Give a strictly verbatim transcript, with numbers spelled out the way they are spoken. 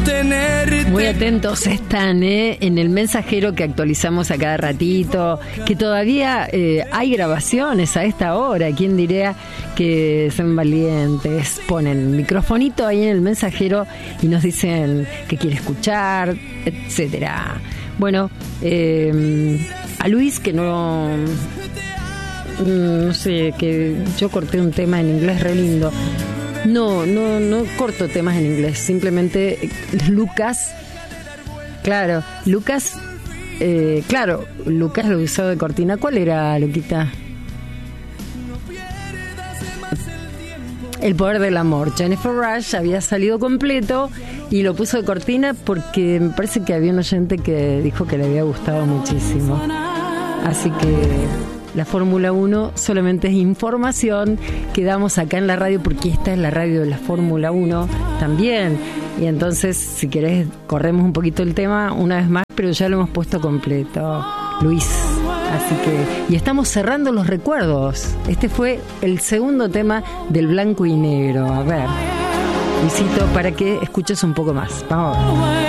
tenerte. Muy atentos están, ¿eh? En el mensajero que actualizamos a cada ratito, que todavía eh, hay grabaciones a esta hora. ¿Quién diría que son valientes? Ponen microfonito ahí en el mensajero y nos dicen que quiere escuchar, etcétera. Bueno, eh, a Luis, que no... no sé, que yo corté un tema en inglés re lindo. No, no, no corto temas en inglés. Simplemente Lucas, claro, Lucas, eh, claro, Lucas lo usó de cortina. ¿Cuál era, Luquita? El poder del amor. Jennifer Rush había salido completo y lo puso de cortina porque me parece que había un oyente que dijo que le había gustado muchísimo. Así que la Fórmula uno solamente es información que damos acá en la radio, porque esta es la radio de la Fórmula uno también. Y entonces, si querés, corremos un poquito el tema una vez más, pero ya lo hemos puesto completo, Luis. Así que, y estamos cerrando los recuerdos. Este fue el segundo tema del blanco y negro. A ver, Luisito, para que escuches un poco más. Vamos a ver.